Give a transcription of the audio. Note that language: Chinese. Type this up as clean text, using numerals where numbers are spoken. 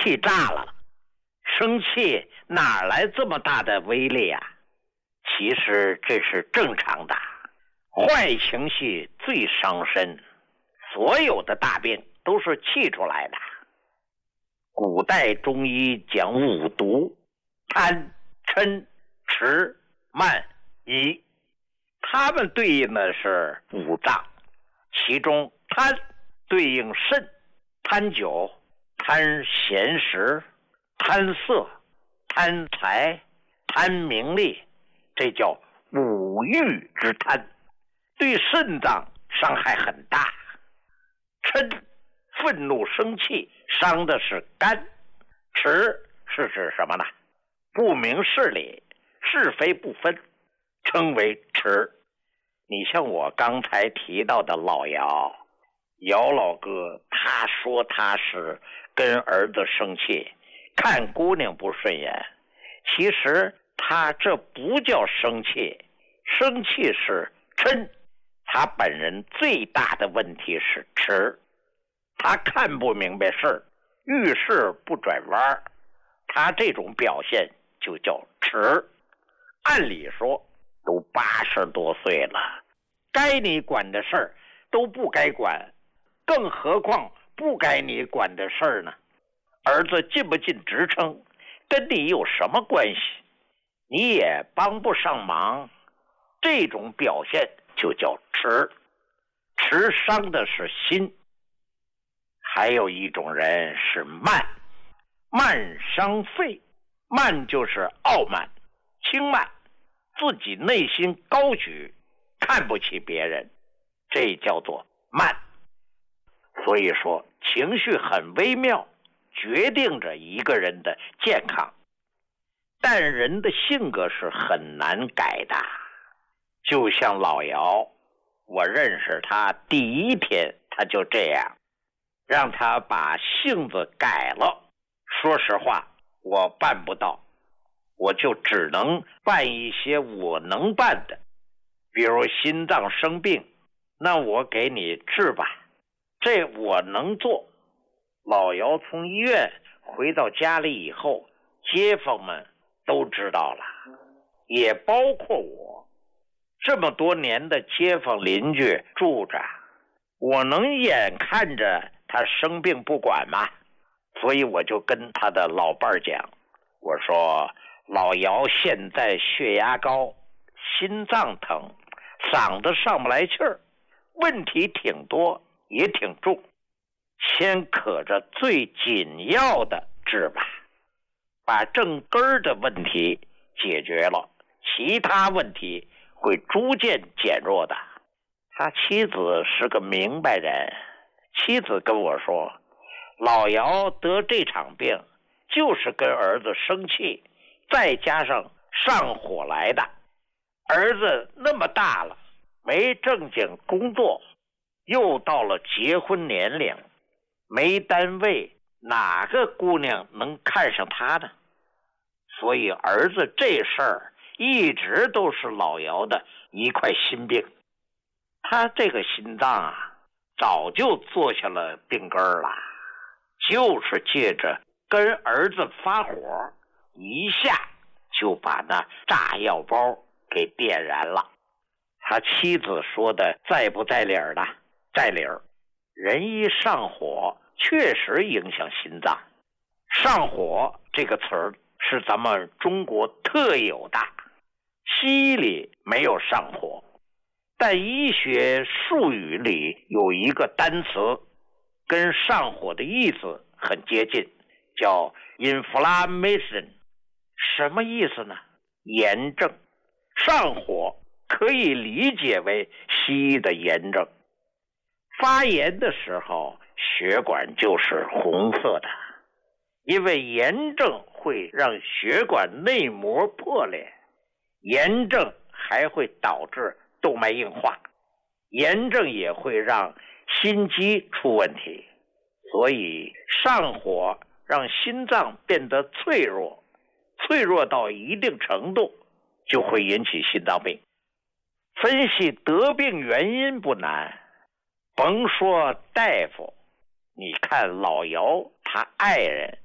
气炸了。生气哪来这么大的威力啊？其实这是正常的，坏情绪最伤身，所有的大病都是气出来的。古代中医讲五毒：贪、嗔、痴、慢、疑，它们对应的是五脏，其中贪对应肾，贪酒、贪闲食、贪色、贪财、贪名利，这叫五欲之贪，对肾脏伤害很大。嗔，愤怒生气，伤的是肝。痴是指什么呢？不明事理，是非不分，称为痴。你像我刚才提到的老姚老哥，他说他是跟儿子生气，看姑娘不顺眼，其实他这不叫生气，生气是嗔。他本人最大的问题是痴，他看不明白事儿，遇事不转弯，他这种表现就叫痴。按理说都80多岁了，该你管的事儿都不该管，更何况不该你管的事儿呢？儿子进不进职称跟你有什么关系？你也帮不上忙，这种表现就叫痴。痴伤的是心。还有一种人是慢，慢伤肺。慢就是傲慢、轻慢，自己内心高举，看不起别人，这叫做慢。所以说情绪很微妙，决定着一个人的健康，但人的性格是很难改的。就像老姚，我认识他第一天他就这样，让他把性子改了，说实话我办不到，我就只能办一些我能办的，比如心脏生病，那我给你治吧，这我能做。老姚从医院回到家里以后，街坊们都知道了，也包括我。这么多年的街坊邻居住着，我能眼看着他生病不管吗？所以我就跟他的老伴儿讲，我说老姚现在血压高，心脏疼，嗓子上不来气儿，问题挺多也挺重，先可着最紧要的治吧，把正根儿的问题解决了，其他问题会逐渐减弱的。他妻子是个明白人，妻子跟我说，老姚得这场病就是跟儿子生气，再加上上火来的。儿子那么大了，没正经工作，又到了结婚年龄，没单位，哪个姑娘能看上他呢？所以儿子这事儿一直都是老姚的一块心病。他这个心脏啊，早就坐下了病根了，就是借着跟儿子发火，一下就把那炸药包给点燃了。他妻子说的在不在理儿呢？在理儿。人一上火，确实影响心脏。上火这个词儿是咱们中国特有的，西医里没有上火，但医学术语里有一个单词跟上火的意思很接近，叫 inflammation。 什么意思呢？炎症。上火可以理解为西医的炎症。发炎的时候血管就是红色的，因为炎症会让血管内膜破裂，炎症还会导致动脉硬化，炎症也会让心肌出问题。所以上火让心脏变得脆弱，脆弱到一定程度就会引起心脏病。分析得病原因不难，甭说大夫，你看老姚他爱人